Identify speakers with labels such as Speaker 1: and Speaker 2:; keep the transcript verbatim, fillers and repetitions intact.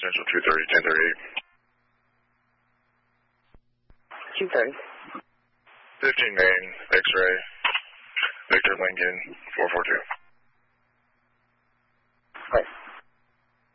Speaker 1: Central two thirty, ten thirty-eight.
Speaker 2: two thirty.
Speaker 1: fifteen main, X-ray, Victor Lincoln, four four two.